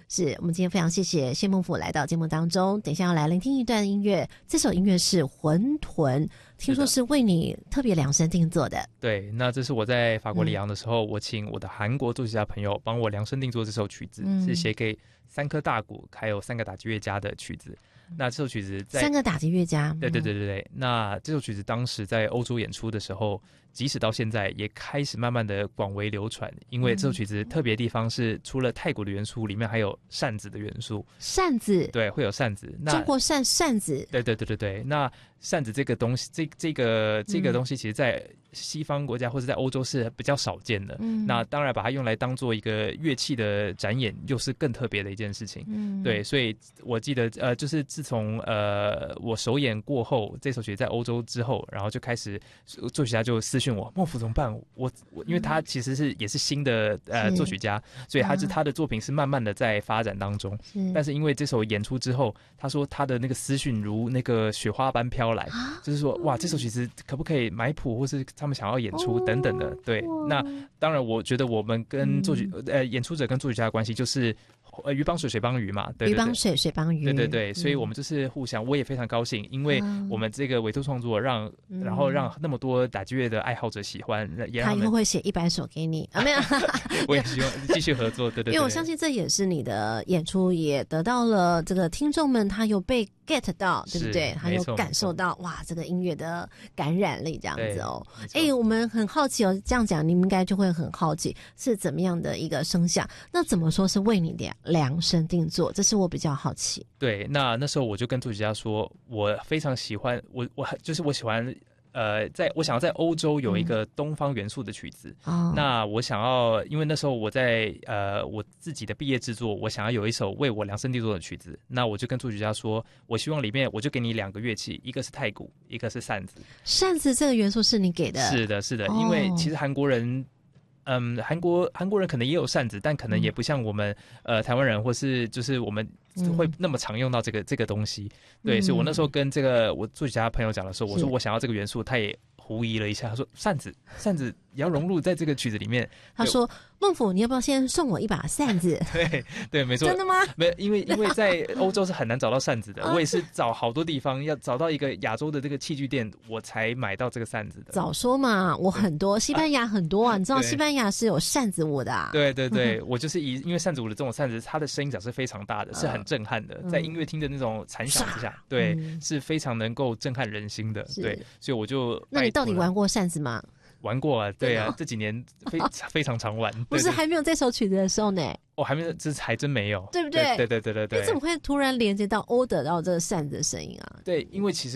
是我们今天非常谢谢谢孟甫来到节目当中，等一下要来聆听一段音乐，这首音乐是《混沌》，听说是为你特别量身定做的。 对，那这是我在法国里昂的时候，我请我的韩国作曲家朋友帮我量身定做这首曲子，是写给3颗大鼓还有3个打击乐家的曲子。那这首曲子在 3个打击乐家， 对，那这首曲子当时在欧洲演出的时候，即使到现在也开始慢慢的广为流传，因为这首曲子特别的地方是除了太鼓的元素，里面还有扇子的元素。 扇子， 对，会有扇子。那中国扇子， 对。那扇子这个东西，这个东西，其实在西方国家或者在欧洲是比较少见的。那当然把它用来当做一个乐器的展演，又是更特别的一件事情。对，所以我记得就是自从我首演过后，这首曲在欧洲之后，然后就开始作曲家就私讯我，孟甫怎么办？我因为他其实也是新的作曲家，所以他的作品是慢慢的在发展当中。但是因为这首演出之后，他说他的那个私讯如那个雪花般飘来，就是说哇，这首曲子可不可以买谱，或是他们想要演出等等的。对，那当然我觉得我们跟演出者跟作曲家的关系就是鱼帮水，水帮鱼嘛，对， 鱼帮水，水帮鱼， 对，所以我们就是互相，我也非常高兴，因为我们这个委托创作然后让那么多打击乐的爱好者喜欢，也让他以后会写100首给你啊，没有， 我也希望继续合作，对， 因为我相信这也是你的演出也得到了这个听众们他有被 get 到，对不对？他有感受到哇，这个音乐的感染力这样子哦。我们很好奇哦，这样讲你们应该就会很好奇是怎么样的一个声响，那怎么说是为你量身定做？这是我比较好奇。 对，那时候我就跟作曲家说，我非常喜欢我喜欢我想要在欧洲有一个东方元素的曲子。那我想要，因为那时候我在我自己的毕业制作，我想要有一首为我量身定做的曲子。那我就跟作曲家说，我希望里面我就给你2个乐器，一个是太鼓，一个是扇子。 扇子这个元素是你给的？ 是的，因为其实韩国人。韩国人可能也有扇子，但可能也不像我们台湾人或是就是我们会那么常用到这个东西。对，所以我那时候跟这个我作曲家朋友讲的时候，我说我想要这个元素，他也狐疑了一下，他说扇子也要融入在这个曲子里面。 他说孟甫，你要不要先送我一把扇子？ 对，没错。 真的吗？ 没有，因为在欧洲是很难找到扇子的。我也是找好多地方，要找到一个亚洲的这个器具店，我才买到这个扇子的。 早说嘛，我很多，西班牙很多啊，你知道西班牙是有扇子舞的啊。 对，我就是因为扇子舞的这种扇子，它的声音角是非常大的，是很震撼的，在音乐厅的那种残响之下，对，是非常能够震撼人心的。对，所以我就那你到底玩过扇子吗？ 玩过啊，对啊，这几年非常常玩。 不是还没有这首曲子的时候呢？ 还没有，这还真没有， 对不对？ 对。 你怎么会突然连接到欧得到这个扇子的声音啊？ 对，因为其实